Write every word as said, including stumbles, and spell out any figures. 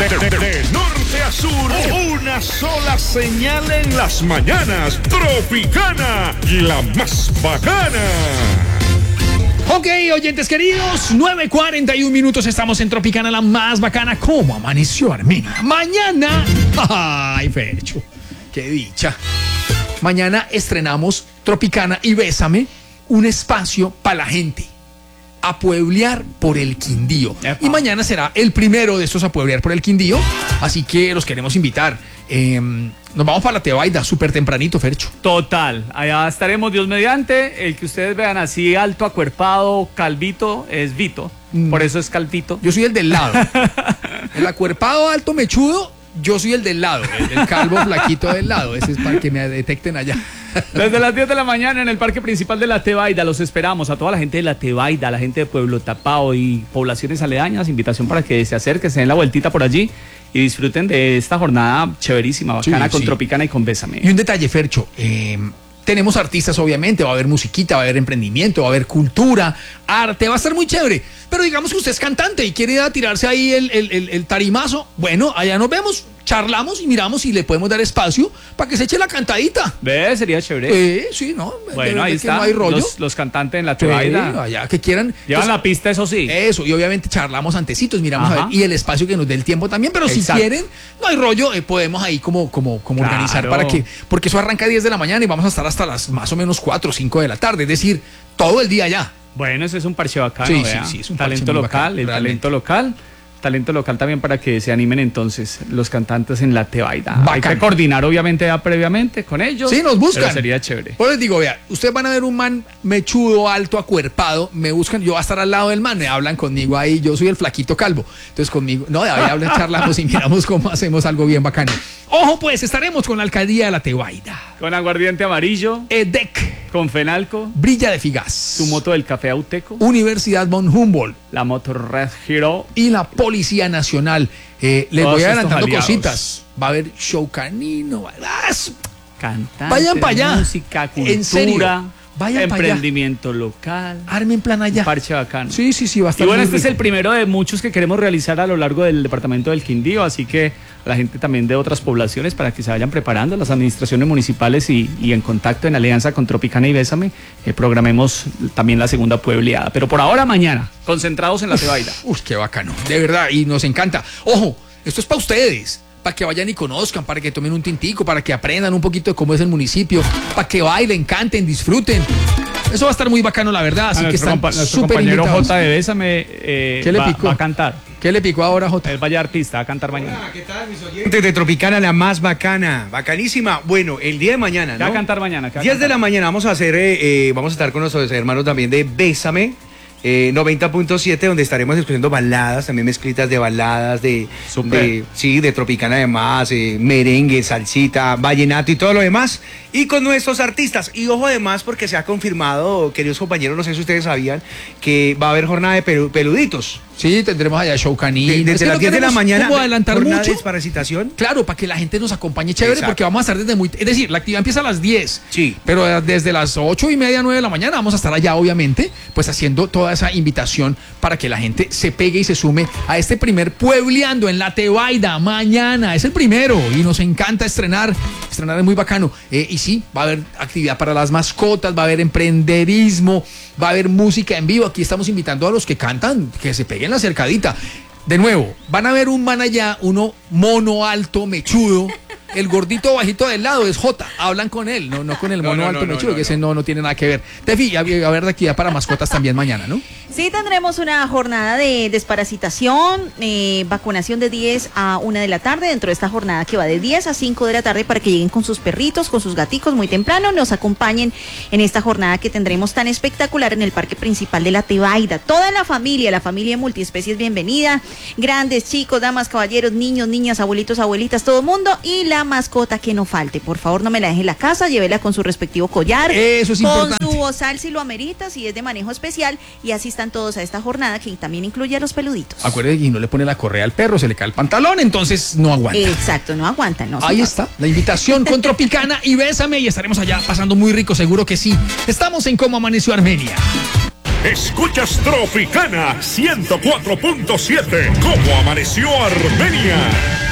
de, de, de norte a sur, una sola señal en las mañanas. Tropicana, la más bacana. Ok, oyentes queridos, nueve cuarenta y un minutos, estamos en Tropicana, la más bacana. ¿Cómo amaneció Armenia? Mañana, ay, Fercho, qué dicha. Mañana estrenamos Tropicana y Bésame, un espacio para la gente a pueblear por el Quindío. Epa. Y mañana será el primero de estos a pueblear por el Quindío, así que los queremos invitar. Eh, nos vamos para la Tebaida súper tempranito, Fercho. Total, allá estaremos, Dios mediante. El que ustedes vean así alto, acuerpado, calvito, es Vito, mm. por eso es calvito. Yo soy el del lado. El acuerpado, alto, mechudo, yo soy el del lado, el, el calvo flaquito del lado. Ese es para que me detecten allá. Desde las diez de la mañana en el parque principal de la Tebaida los esperamos, a toda la gente de la Tebaida, a la gente de Pueblo Tapao y poblaciones aledañas. Invitación para que se acerquen, se den la vueltita por allí y disfruten de esta jornada chéverísima, bacana, sí, con sí. Tropicana y con Bésame. Y un detalle, Fercho, eh, tenemos artistas obviamente, va a haber musiquita, va a haber emprendimiento, va a haber cultura, arte, va a estar muy chévere. Pero digamos que usted es cantante y quiere ir a tirarse ahí el, el, el, el tarimazo, bueno, allá nos vemos, charlamos y miramos si le podemos dar espacio para que se eche la cantadita. ¿Ve? Sería chévere. Eh, sí, ¿no? Bueno, ahí está, no hay rollo. Los, los cantantes en la Tebaida. Sí, allá que quieran. Llevan entonces, la pista, eso sí. Eso, y obviamente charlamos antecitos, miramos Ajá. a ver, y el espacio que nos dé el tiempo también, pero Exacto. si quieren, no hay rollo, eh, podemos ahí como, como, como claro. organizar para que, porque eso arranca a diez de la mañana y vamos a estar hasta las más o menos cuatro o cinco de la tarde, es decir, todo el día allá. Bueno, ese es un parche bacano, sí, vea. Sí, sí, es un talento local, bacano, el realmente. talento local. Talento local también para que se animen entonces los cantantes en la Tebaida. Hay que coordinar obviamente ya previamente con ellos. Sí, nos buscan. Pero sería chévere. Pues les digo, vea, ustedes van a ver un man mechudo, alto, acuerpado, me buscan, yo voy a estar al lado del man, me hablan conmigo ahí, yo soy el flaquito calvo. Entonces conmigo, no, ahí hablan, charlamos y miramos cómo hacemos algo bien bacano. Ojo pues, estaremos con la alcaldía de la Tebaida. Con aguardiente amarillo. EDEC. Con Fenalco. Brilla de Figas. Su moto del Café Auteco. Universidad von Humboldt. La moto Red Hero. Y la Policía Nacional. Eh, les Todos voy adelantando cositas. Va a haber show canino. Cantantes, vayan para allá. Música, cultura. En serio. Vayan emprendimiento local. Armen plan allá. Un parche bacano. Sí, sí, sí, va a estar. Y bueno, este rico. es el primero de muchos que queremos realizar a lo largo del departamento del Quindío, así que la gente también de otras poblaciones para que se vayan preparando, las administraciones municipales y, y en contacto en alianza con Tropicana y Bésame, eh, programemos también la segunda puebleada. Pero por ahora, mañana, concentrados en la Tebaida. Uf, qué bacano, de verdad, y nos encanta. Ojo, esto es para ustedes. Para que vayan y conozcan, para que tomen un tintico, para que aprendan un poquito de cómo es el municipio, para que bailen, canten, disfruten. Eso va a estar muy bacano, la verdad. Así a que están compa nuestro súper compañero invitados. J de Bésame eh, ¿Qué le va, picó? va a cantar. ¿Qué le picó ahora, J? Él va a llevar pista, va a cantar mañana. Hola, ¿qué tal, mis oyentes de Tropicana, la más bacana? Bacanísima. Bueno, el día de mañana, ¿no? ¿Qué va a cantar mañana? diez de la mañana vamos a hacer, eh, eh, vamos a estar con nuestros hermanos también de Bésame. Eh, noventa punto siete, donde estaremos escuchando baladas, también mezclitas de baladas, de, de sí, de Tropicana además, eh, merengue, salsita, vallenato y todo lo demás, y con nuestros artistas. Y ojo además, porque se ha confirmado, queridos compañeros, no sé si ustedes sabían, que va a haber jornada de pelu peluditos. Sí, tendremos allá show canino. De, desde es que las no diez de la mañana, ¿cómo adelantar jornada mucho? de desparasitación. Claro, para que la gente nos acompañe chévere, Exacto. porque vamos a estar desde muy... Es decir, la actividad empieza a las diez. Sí. Pero desde las ocho y media, nueve de la mañana vamos a estar allá, obviamente, pues haciendo toda esa invitación para que la gente se pegue y se sume a este primer puebleando en la Tebaida mañana. Es el primero y nos encanta estrenar. Estrenar es muy bacano. Eh, y sí, va a haber actividad para las mascotas, va a haber emprenderismo, va a haber música en vivo. Aquí estamos invitando a los que cantan, que se peguen la cercadita. De nuevo, van a ver un man allá, uno mono, alto, mechudo. El gordito bajito del lado es J. Hablan con él, no, no con el mono no, no, alto no, mechudo, no, que ese no, no tiene nada que ver. Tefi, a, a ver de actividad para mascotas también mañana, ¿no? Sí, tendremos una jornada de desparasitación, eh, vacunación de diez a una de la tarde, dentro de esta jornada que va de diez a cinco de la tarde, para que lleguen con sus perritos, con sus gaticos muy temprano, nos acompañen en esta jornada que tendremos tan espectacular en el parque principal de la Tebaida. Toda la familia, la familia multiespecies, bienvenida, grandes, chicos, damas, caballeros, niños, niñas, abuelitos, abuelitas, todo mundo, y la mascota que no falte. Por favor, no me la deje en la casa, llévela con su respectivo collar, eso es con importante, su bozal si lo amerita, si es de manejo especial, y así están todos a esta jornada que también incluye a los peluditos. Acuérdate que no le pone la correa al perro, se le cae el pantalón, entonces no aguanta. Exacto, no aguantan. No, Ahí está, la invitación con Tropicana y Bésame, y estaremos allá pasando muy rico, seguro que sí. Estamos en Cómo Amaneció Armenia. Escuchas Tropicana ciento cuatro punto siete. ¿Cómo amaneció Armenia?